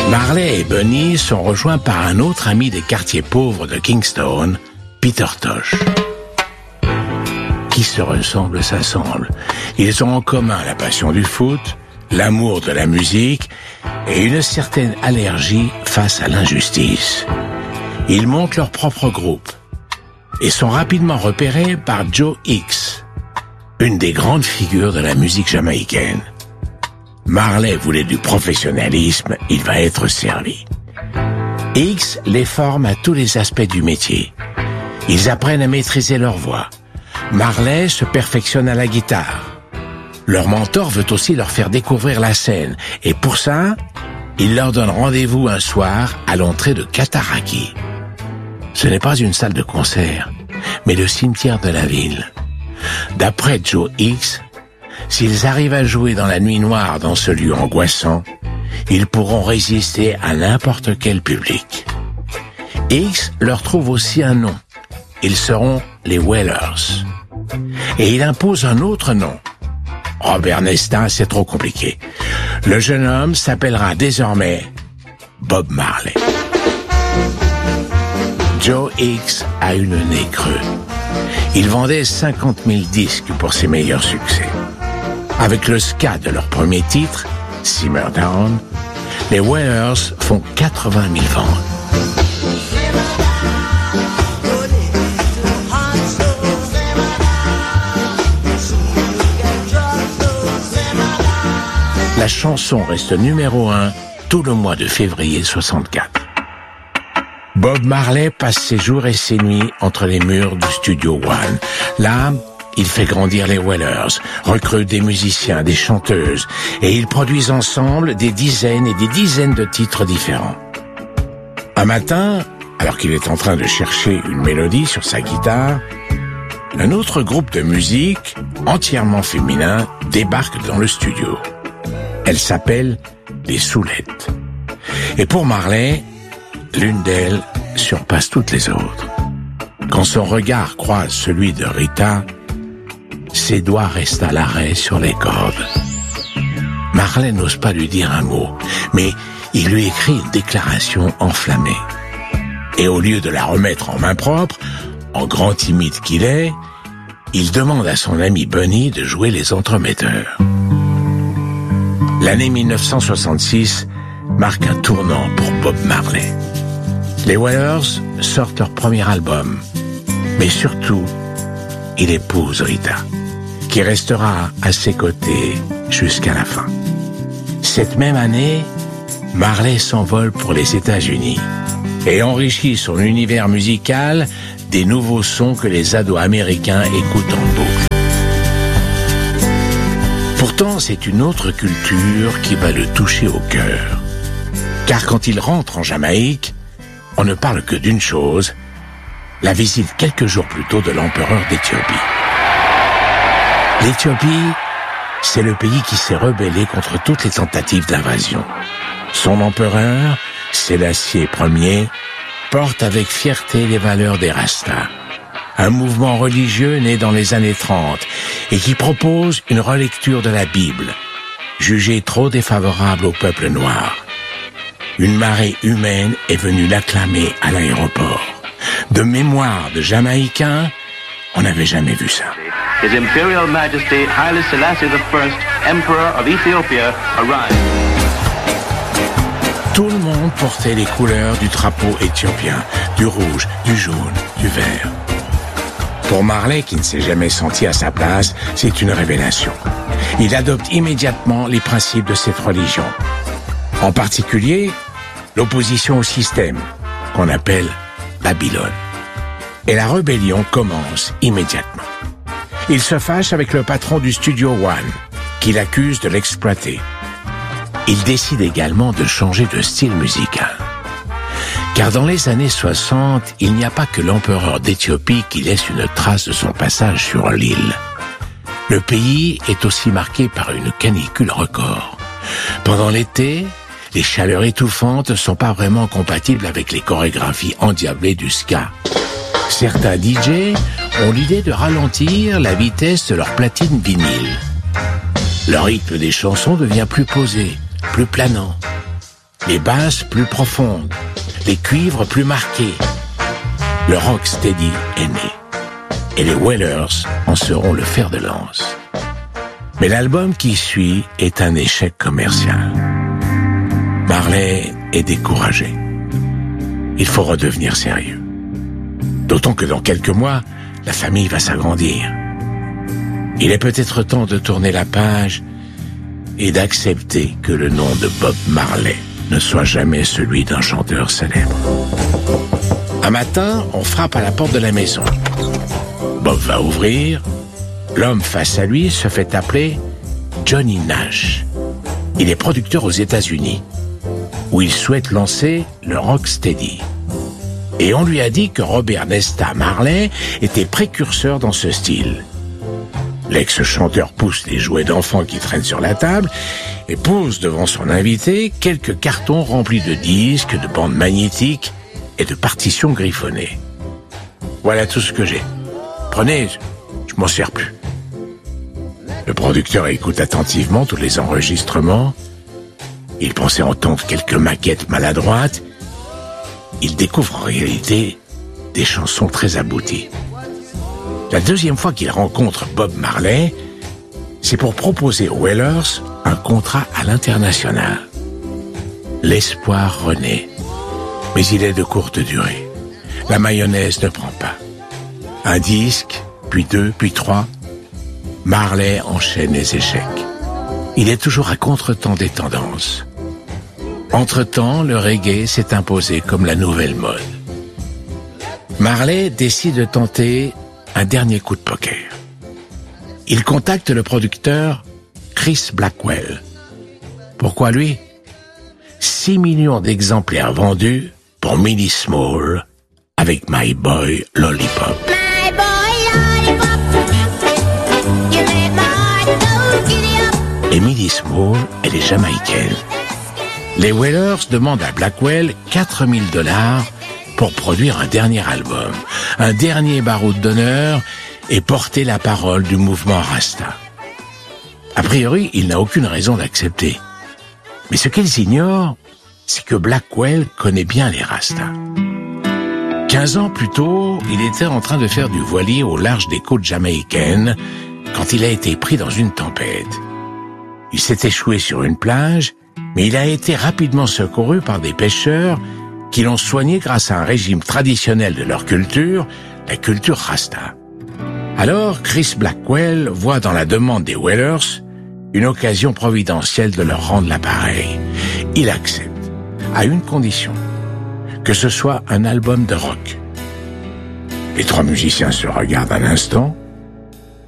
Marley et Bunny sont rejoints par un autre ami des quartiers pauvres de Kingston, Peter Tosh. Qui se ressemble s'assemble. Ils ont en commun la passion du foot, l'amour de la musique et une certaine allergie face à l'injustice. Ils montent leur propre groupe et sont rapidement repérés par Joe Hicks, une des grandes figures de la musique jamaïcaine. Marley voulait du professionnalisme, il va être servi. Hicks les forme à tous les aspects du métier. Ils apprennent à maîtriser leur voix. Marley se perfectionne à la guitare. Leur mentor veut aussi leur faire découvrir la scène, et pour ça, il leur donne rendez-vous un soir à l'entrée de Cataraqui. Ce n'est pas une salle de concert, mais le cimetière de la ville. D'après Joe Hicks, s'ils arrivent à jouer dans la nuit noire dans ce lieu angoissant, ils pourront résister à n'importe quel public. Hicks leur trouve aussi un nom. Ils seront les Wailers. Et il impose un autre nom. Robert Nesta, c'est trop compliqué. Le jeune homme s'appellera désormais Bob Marley. Joe Hicks a eu le nez creux. Il vendait 50 000 disques pour ses meilleurs succès. Avec le ska de leur premier titre, Simmer Down, les Wailers font 80 000 ventes. La chanson reste numéro 1 tout le mois de février 64. Bob Marley passe ses jours et ses nuits entre les murs du Studio One. Là, il fait grandir les Wailers, recrute des musiciens, des chanteuses, et ils produisent ensemble des dizaines et des dizaines de titres différents. Un matin, alors qu'il est en train de chercher une mélodie sur sa guitare, un autre groupe de musique, entièrement féminin, débarque dans le studio. Elle s'appelle les Soulettes. Et pour Marley, l'une d'elles surpasse toutes les autres. Quand son regard croise celui de Rita, ses doigts restent à l'arrêt sur les cordes. Marley n'ose pas lui dire un mot, mais il lui écrit une déclaration enflammée. Et au lieu de la remettre en main propre, en grand timide qu'il est, il demande à son ami Bunny de jouer les entremetteurs. L'année 1966 marque un tournant pour Bob Marley. Les Wailers sortent leur premier album, mais surtout, il épouse Rita, qui restera à ses côtés jusqu'à la fin. Cette même année, Marley s'envole pour les États-Unis et enrichit son univers musical des nouveaux sons que les ados américains écoutent en boucle. Pourtant, c'est une autre culture qui va le toucher au cœur. Car quand il rentre en Jamaïque, on ne parle que d'une chose, la visite quelques jours plus tôt de l'empereur d'Éthiopie. L'Éthiopie, c'est le pays qui s'est rebellé contre toutes les tentatives d'invasion. Son empereur, Sélassié Ier, porte avec fierté les valeurs des Rastas, un mouvement religieux né dans les années 30 et qui propose une relecture de la Bible, jugée trop défavorable au peuple noir. Une marée humaine est venue l'acclamer à l'aéroport. De mémoire de Jamaïcains, on n'avait jamais vu ça. His Imperial Majesty Haile Selassie I, Emperor of Ethiopia, arrived. Tout le monde portait les couleurs du drapeau éthiopien, du rouge, du jaune, du vert. Pour Marley, qui ne s'est jamais senti à sa place, c'est une révélation. Il adopte immédiatement les principes de cette religion. En particulier, l'opposition au système, qu'on appelle Babylone. Et la rébellion commence immédiatement. Il se fâche avec le patron du Studio One, qui l'accuse de l'exploiter. Il décide également de changer de style musical. Car dans les années 60, il n'y a pas que l'empereur d'Éthiopie qui laisse une trace de son passage sur l'île. Le pays est aussi marqué par une canicule record. Pendant l'été, les chaleurs étouffantes ne sont pas vraiment compatibles avec les chorégraphies endiablées du ska. Certains DJ ont l'idée de ralentir la vitesse de leur platine vinyle. Le rythme des chansons devient plus posé, plus planant. les basses plus profondes, les cuivres plus marqués. Le rocksteady est né. Et les Wailers en seront le fer de lance. Mais l'album qui suit est un échec commercial. Marley est découragé. Il faut redevenir sérieux. D'autant que dans quelques mois, la famille va s'agrandir. Il est peut-être temps de tourner la page et d'accepter que le nom de Bob Marley ne soit jamais celui d'un chanteur célèbre. Un matin, on frappe à la porte de la maison. Bob va ouvrir. L'homme face à lui se fait appeler Johnny Nash. Il est producteur aux États-Unis, où il souhaite lancer le rocksteady. Et on lui a dit que Robert Nesta Marley était précurseur dans ce style. L'ex-chanteur pousse les jouets d'enfants qui traînent sur la table et pose devant son invité quelques cartons remplis de disques, de bandes magnétiques et de partitions griffonnées. Voilà tout ce que j'ai. Prenez, je m'en sers plus. Le producteur écoute attentivement tous les enregistrements. Il pensait entendre quelques maquettes maladroites. Il découvre en réalité des chansons très abouties. La deuxième fois qu'il rencontre Bob Marley, c'est pour proposer aux Wailers un contrat à l'international. L'espoir renaît, mais il est de courte durée. La mayonnaise ne prend pas. Un disque, puis 2, puis 3. Marley enchaîne les échecs. Il est toujours à contre-temps des tendances. Entre-temps, le reggae s'est imposé comme la nouvelle mode. Marley décide de tenter un dernier coup de poker. Il contacte le producteur Chris Blackwell. Pourquoi lui ? 6 millions d'exemplaires vendus pour Millie Small avec My Boy Lollipop. My boy lollipop, you make my heart go giddy up. Et Millie Small, elle est jamaïcaine. Les Wailers demandent à Blackwell 4 000 $ pour produire un dernier album, un dernier baroud d'honneur et porter la parole du mouvement Rasta. A priori, il n'a aucune raison d'accepter. Mais ce qu'ils ignorent, c'est que Blackwell connaît bien les Rastas. 15 ans plus tôt, il était en train de faire du voilier au large des côtes jamaïcaines quand il a été pris dans une tempête. Il s'est échoué sur une plage, mais il a été rapidement secouru par des pêcheurs qui l'ont soigné grâce à un régime traditionnel de leur culture, la culture Rasta. Alors, Chris Blackwell voit dans la demande des Wailers une occasion providentielle de leur rendre l'appareil. Il accepte, à une condition, que ce soit un album de rock. Les 3 musiciens se regardent un instant,